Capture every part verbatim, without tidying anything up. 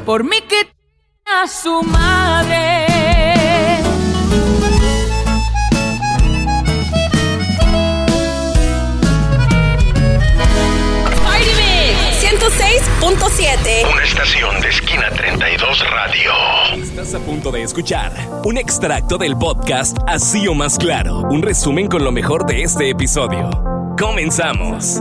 por mí que a su madre. ciento seis punto siete. Una estación de Esquina treinta y dos Radio. Estás a punto de escuchar un extracto del podcast Así o Más Claro. Un resumen con lo mejor de este episodio. Comenzamos.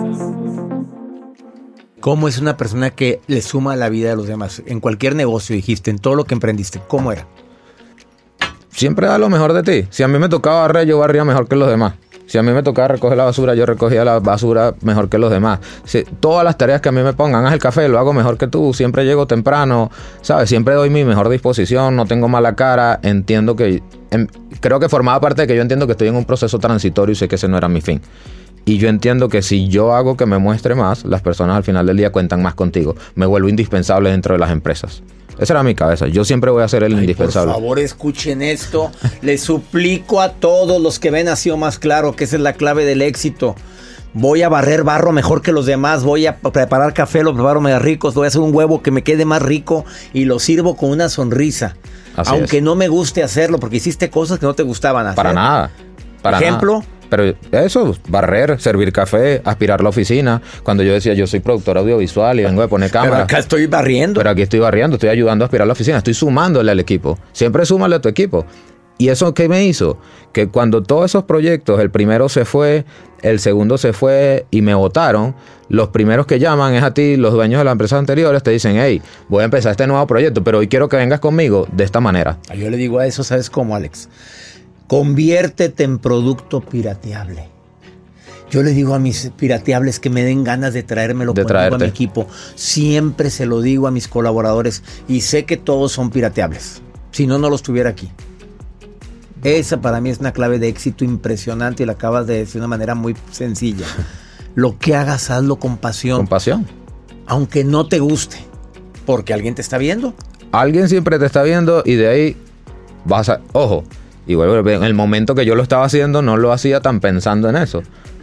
¿Cómo es una persona que le suma a la vida de los demás? En cualquier negocio, dijiste, en todo lo que emprendiste, ¿cómo era? Siempre da lo mejor de ti. Si a mí me tocaba barrer, yo barría mejor que los demás. Si a mí me tocaba recoger la basura, yo recogía la basura mejor que los demás. Si, todas las tareas que a mí me pongan, haz el café, lo hago mejor que tú. Siempre llego temprano, ¿sabes? Siempre doy mi mejor disposición, no tengo mala cara. Entiendo que... En, creo que formaba parte de que yo entiendo que estoy en un proceso transitorio y sé que ese no era mi fin. Y yo entiendo que si yo hago que me muestre más, las personas al final del día cuentan más contigo. Me vuelvo indispensable dentro de las empresas. Esa era mi cabeza. Yo siempre voy a ser el Ay, indispensable. Por favor, escuchen esto. Les suplico a todos los que ven Así o Más Claro que esa es la clave del éxito. Voy a barrer barro mejor que los demás. Voy a preparar café, lo preparo más ricos. Voy a hacer un huevo que me quede más rico y lo sirvo con una sonrisa. Así Aunque es. no me guste hacerlo, porque hiciste cosas que no te gustaban hacer. Para nada. Para Ejemplo. Nada. Pero eso, barrer, servir café, aspirar la oficina. Cuando yo decía, yo soy productor audiovisual y vengo de poner cámara. Pero acá estoy barriendo. Pero aquí estoy barriendo, estoy ayudando a aspirar la oficina. Estoy sumándole al equipo. Siempre súmale a tu equipo. ¿Y eso qué me hizo? Que cuando todos esos proyectos, el primero se fue, el segundo se fue y me votaron, los primeros que llaman es a ti, los dueños de las empresas anteriores, te dicen, hey, voy a empezar este nuevo proyecto, pero hoy quiero que vengas conmigo de esta manera. Yo le digo a eso, ¿sabes cómo, Alex? Conviértete en producto pirateable. Yo le digo a mis pirateables que me den ganas de traérmelo de conmigo a mi equipo. Siempre se lo digo a mis colaboradores y sé que todos son pirateables. Si no, no los tuviera aquí. Esa para mí es una clave de éxito impresionante y la acabas de decir de una manera muy sencilla. Lo que hagas, hazlo con pasión. Con pasión. Aunque no te guste, porque alguien te está viendo. Alguien siempre te está viendo y de ahí vas a... Ojo. Y bueno, en el momento que yo lo estaba haciendo no lo hacía tan pensando en eso.